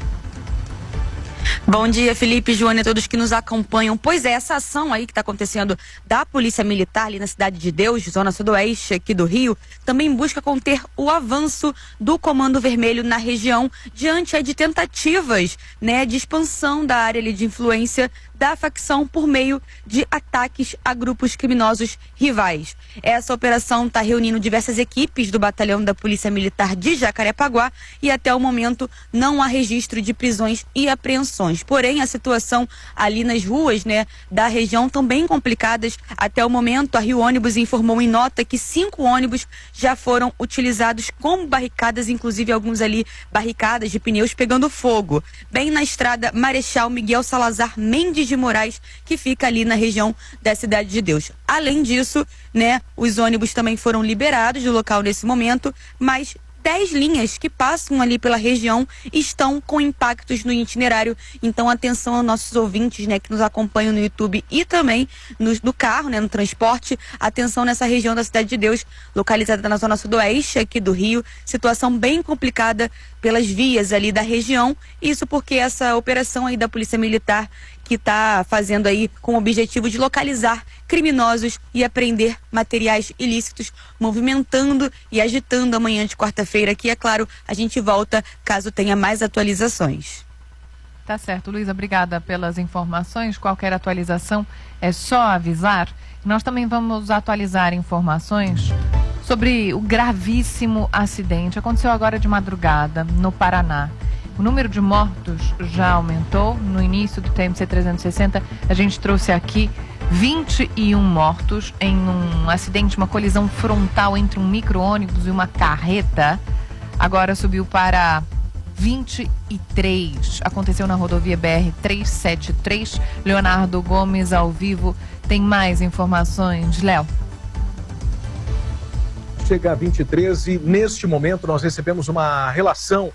Bom dia, Felipe, Joana e a todos que nos acompanham. Pois é, essa ação aí que está acontecendo da Polícia Militar ali na Cidade de Deus, zona sudoeste aqui do Rio, também busca conter o avanço do Comando Vermelho na região diante aí de tentativas, né, de expansão da área ali de influência da facção por meio de ataques a grupos criminosos rivais. Essa operação está reunindo diversas equipes do batalhão da Polícia Militar de Jacarepaguá e até o momento não há registro de prisões e apreensões. Porém, a situação ali nas ruas, né, da região estão bem complicadas. Até o momento, a Rio Ônibus informou em nota que 5 ônibus já foram utilizados como barricadas, inclusive alguns ali barricadas de pneus pegando fogo, bem na estrada Marechal Miguel Salazar Mendes de Moraes, que fica ali na região da Cidade de Deus. Além disso, né, os ônibus também foram liberados do local nesse momento, mas 10 linhas que passam ali pela região estão com impactos no itinerário. Então, atenção aos nossos ouvintes, né, que nos acompanham no YouTube e também no carro, né, no transporte. Atenção nessa região da Cidade de Deus, localizada na zona sudoeste aqui do Rio. Situação bem complicada pelas vias ali da região. Isso porque essa operação aí da Polícia Militar que está fazendo aí com o objetivo de localizar criminosos e apreender materiais ilícitos, movimentando e agitando amanhã de quarta-feira, que é claro, a gente volta caso tenha mais atualizações. Tá certo, Luísa, obrigada pelas informações. Qualquer atualização é só avisar. Nós também vamos atualizar informações sobre o gravíssimo acidente. Aconteceu agora de madrugada no Paraná. O número de mortos já aumentou. No início do TMC 360, a gente trouxe aqui 21 mortos em um acidente, uma colisão frontal entre um micro-ônibus e uma carreta. Agora subiu para 23. Aconteceu na rodovia BR-373. Leonardo Gomes, ao vivo, tem mais informações. Léo. Chega a 23 e neste momento nós recebemos uma relação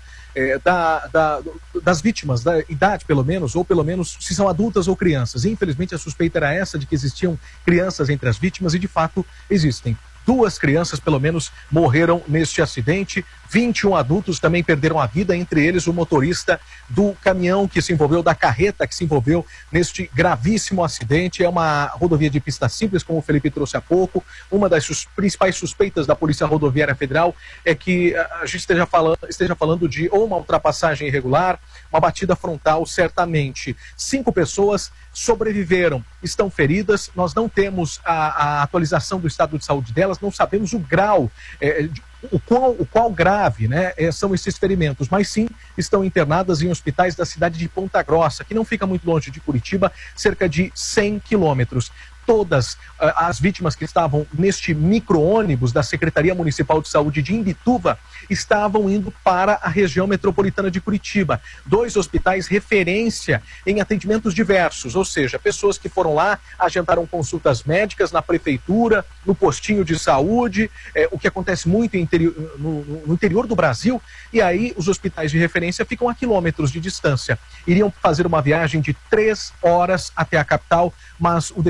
das vítimas, da idade pelo menos, ou pelo menos se são adultas ou crianças. Infelizmente a suspeita era essa, de que existiam crianças entre as vítimas, e de fato existem. 2 crianças, pelo menos, morreram neste acidente. 21 adultos também perderam a vida, entre eles o motorista do caminhão que se envolveu, da carreta que se envolveu neste gravíssimo acidente. É uma rodovia de pista simples, como o Felipe trouxe há pouco. Uma das principais suspeitas da Polícia Rodoviária Federal é que a gente esteja falando de ou uma ultrapassagem irregular, uma batida frontal, certamente. 5 pessoas sobreviveram, estão feridas. Nós não temos a atualização do estado de saúde delas, não sabemos o grau, o qual grave, né, são esses ferimentos, mas sim estão internadas em hospitais da cidade de Ponta Grossa, que não fica muito longe de Curitiba, cerca de 100 quilômetros. Todas as vítimas que estavam neste micro-ônibus da Secretaria Municipal de Saúde de Imbituva estavam indo para a região metropolitana de Curitiba. 2 hospitais referência em atendimentos diversos, ou seja, pessoas que foram lá, agendaram consultas médicas na prefeitura, no postinho de saúde, o que acontece muito no interior do Brasil, e aí os hospitais de referência ficam a quilômetros de distância. Iriam fazer uma viagem de 3 horas até a capital, mas o destino delas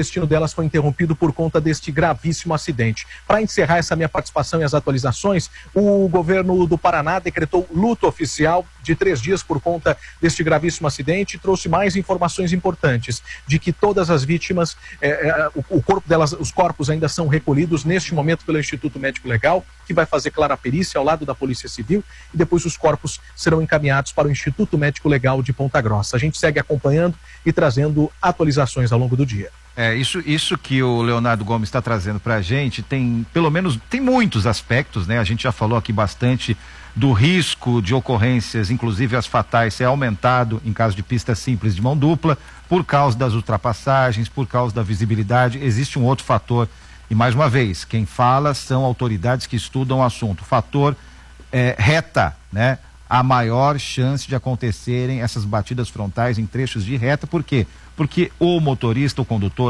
apenas foi interrompido por conta deste gravíssimo acidente. Para encerrar essa minha participação e as atualizações, o governo do Paraná decretou luto oficial de 3 dias por conta deste gravíssimo acidente e trouxe mais informações importantes de que todas as vítimas, o corpo delas, os corpos ainda são recolhidos neste momento pelo Instituto Médico Legal, que vai fazer, claro, a perícia ao lado da Polícia Civil, e depois os corpos serão encaminhados para o Instituto Médico Legal de Ponta Grossa. A gente segue acompanhando e trazendo atualizações ao longo do dia. Isso que o Leonardo Gomes está trazendo para a gente tem, pelo menos, tem muitos aspectos, né? A gente já falou aqui bastante do risco de ocorrências, inclusive as fatais, ser aumentado em caso de pista simples de mão dupla, por causa das ultrapassagens, por causa da visibilidade. Existe um outro fator, e mais uma vez, quem fala são autoridades que estudam o assunto. O fator reta, né? A maior chance de acontecerem essas batidas frontais em trechos de reta. Por quê? Porque o motorista, o condutor,